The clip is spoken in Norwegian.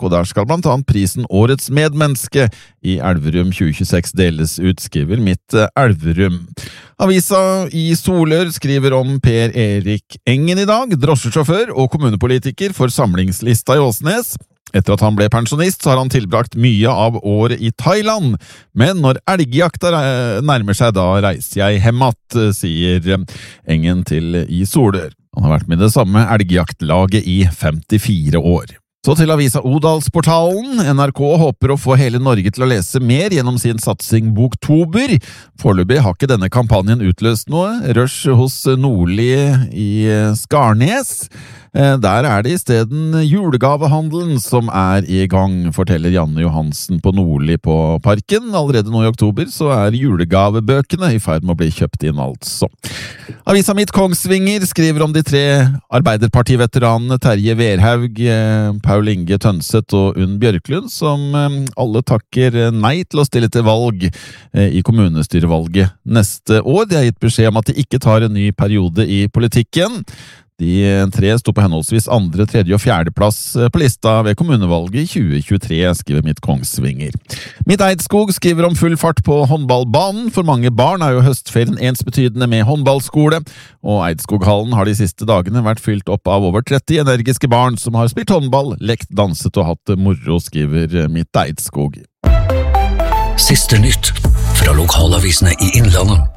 og der skal blant annet prisen Årets medmenneske i Elverum 2026 deles ut, skriver Mitt Elverum. Avisa i Solør skriver om Per Erik Engen i dag, drosjesjåfør og kommunepolitiker for samlingslista i Åsnes. Etter at han ble pensjonist, så har han tilbrakt mye av året i Thailand, men når elgjakta nærmer seg, da reiser jeg hemmat, sier Engen til i Solør. Han har vært med det samme elgjaktlaget i 54 år. Så til avisa Odalsportalen. NRK håper å få hele Norge til å lese mer gjennom sin satsing Boktober. Foreløpig har ikke denne kampanjen utløst noe. Rush hos Nordli i Skarnes. Der det i stedet julegavehandelen som i gang, forteller Janne Johansen på Nordli på Parken. Allerede nå i oktober så julegavebøkene i ferd med å bli kjøpt inn, altså. Avisa Mitt Kongsvinger skriver om de 3 Arbeiderpartiveteranene Terje Verhaug, Paul Inge Tønseth og Unn Bjørklund, som alle takker nei til å stille til valg i kommunestyrevalget neste år. De har gitt beskjed om at de ikke tar en ny periode i politikken. De 3 sto på henholdsvis 2., 3. og 4. plass på lista ved kommunevalget i 2023, skriver Mitt Kongsvinger. Mitt Eidskog skriver om full fart på håndballbanen. For mange barn jo høstferien ensbetydende med håndballskole, og Eidskoghallen har de siste dagene vært fylt opp av over 30 energiske barn som har spilt håndball, lekt, danset og hatt moro, skriver Mitt Eidskog. Siste nytt fra lokalavisene i Innlandet.